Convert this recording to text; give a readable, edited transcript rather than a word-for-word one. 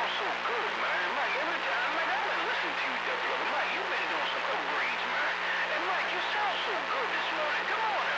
sound so good, man. Mike, every time, Mike, I've been listening to you, Def Leppard. Mike, you've been doing some upgrades, man. And Mike, you sound so good this morning. Come on